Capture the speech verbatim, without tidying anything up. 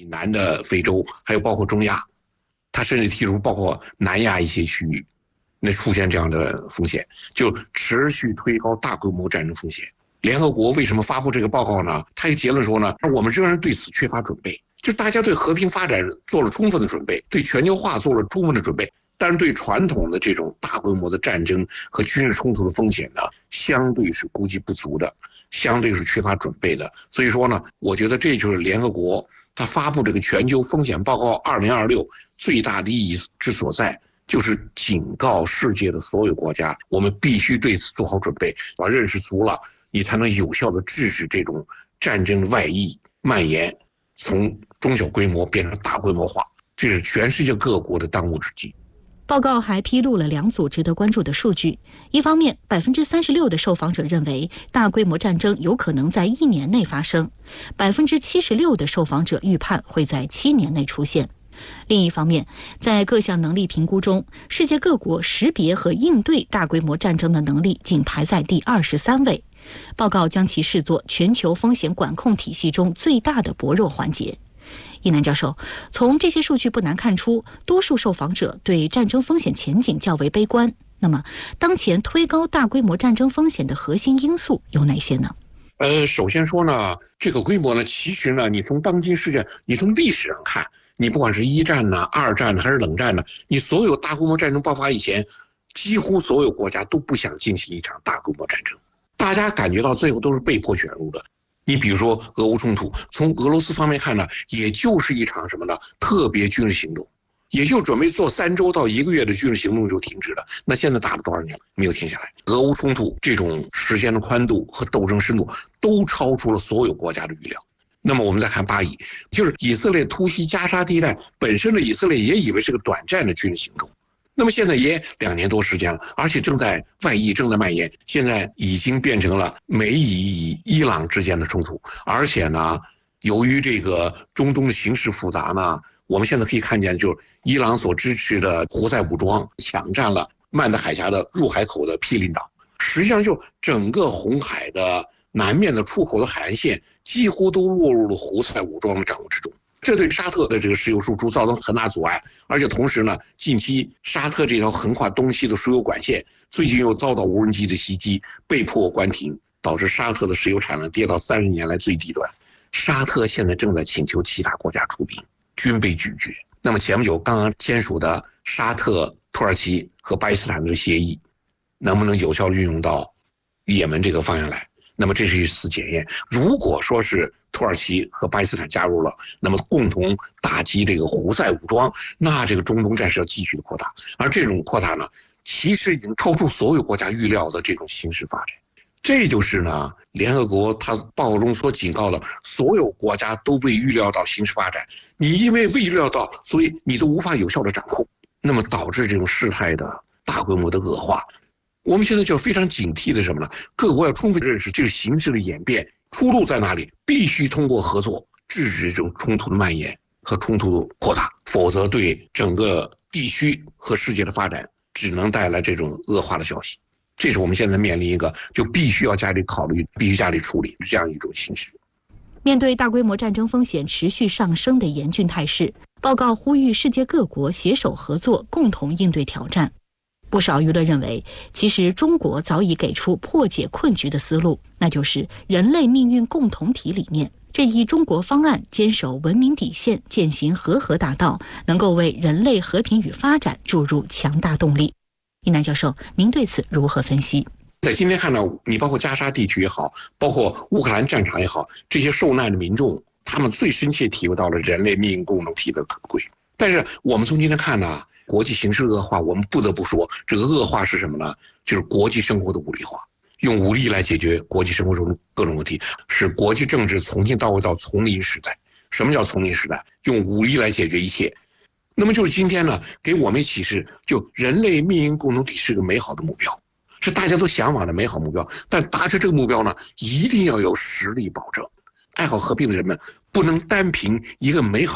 南的非洲，还有包括中亚，他甚至提出包括南亚一些区域，那出现这样的风险，就持续推高大规模战争风险。联合国为什么发布这个报告呢？他一结论说呢，我们仍然对此缺乏准备，就大家对和平发展做了充分的准备，对全球化做了充分的准备，但是对传统的这种大规模的战争和军事冲突的风险呢，相对是估计不足的，相对是缺乏准备的。所以说呢，我觉得这就是联合国他发布这个全球风险报告二零二六最大的意义之所在，就是警告世界的所有国家，我们必须对此做好准备，把认识足了，你才能有效地制止这种战争外溢蔓延，从中小规模变成大规模化，这是全世界各国的当务之急。 报告还披露了两组值得关注的数据。一方面， 百分之三十六 的受访者认为大规模战争有可能在一年内发生， 百分之七十六 的受访者预判会在七年内出现。另一方面，在各项能力评估中，世界各国识别和应对大规模战争的能力仅排在第二十三位。报告将其视作全球风险管控体系中最大的薄弱环节。一南教授，从这些数据不难看出，多数受访者对战争风险前景较为悲观。那么，当前推高大规模战争风险的核心因素有哪些呢？ 呃，首先说呢，这个规模呢，其实呢，你从当今世界，你从历史上看，你不管是一战呢、二战呢，还是冷战呢，你所有大规模战争爆发以前，几乎所有国家都不想进行一场大规模战争，大家感觉到最后都是被迫卷入的。你比如说俄乌冲突，从俄罗斯方面看呢，也就是一场什么呢？特别军事行动，也就准备做三周到一个月的军事行动就停止了。那现在打了多少年了？没有停下来。俄乌冲突这种时间的宽度和斗争深度都超出了所有国家的预料。那么我们再看巴以，就是以色列突袭加沙地带，本身的以色列也以为是个短暂的军事行动。那么现在也两年多时间了，而且正在外溢，正在蔓延，现在已经变成了美以与伊朗之间的冲突。而且呢，由于这个中东的形势复杂呢，我们现在可以看见，就是伊朗所支持的胡塞武装抢占了曼德海峡的入海口的毗邻岛，实际上就整个红海的南面的出口的海岸线几乎都落入了胡塞武装的掌握之中。这对沙特的这个石油输出造成很大阻碍，而且同时呢，近期沙特这条横跨东西的输油管线最近又遭到无人机的袭击，被迫关停，导致沙特的石油产量跌到三十年来最低端。沙特现在正在请求其他国家出兵，均被拒绝。那么前不久刚刚签署的沙特、土耳其和巴基斯坦的协议，能不能有效运用到也门这个方向来？那么这是一次检验。如果说是土耳其和巴基斯坦加入了，那么共同打击这个胡塞武装，那这个中东战事要继续的扩大。而这种扩大呢，其实已经超出所有国家预料的这种形势发展。这就是呢，联合国它报告中所警告的，所有国家都未预料到形势发展。你因为未预料到，所以你都无法有效的掌控，那么导致这种事态的大规模的恶化。我们现在就要非常警惕的什么呢？各国要充分认识这个形势的演变，出路在哪里，必须通过合作制止这种冲突的蔓延和冲突的扩大，否则对整个地区和世界的发展只能带来这种恶化的消息。这是我们现在面临一个就必须要加以考虑、必须加以处理这样一种形势。 面对大规模战争风险持续上升的严峻态势，报告呼吁世界各国携手合作，共同应对挑战。不少舆论认为，其实中国早已给出破解困局的思路，那就是人类命运共同体理念。这一中国方案坚守文明底线，践行和合大道，能够为人类和平与发展注入强大动力。一南教授，您对此如何分析？ 在今天看到，你包括加沙地区也好，包括乌克兰战场也好，这些受难的民众，他们最深切体会到了人类命运共同体的可贵。但是我们从今天看呢，国际形势恶化，我们不得不说，这个恶化是什么呢？就是国际生活的武力化，用武力来解决国际生活中各种问题，使国际政治从新到位到丛林时代。什么叫丛林时代？用武力来解决一切。那么就是今天呢，给我们启示，就人类命运共同体是个美好的目标，是大家都向往的美好目标。但达成这个目标呢，一定要有实力保证。爱好和平的人们不能单凭一个美好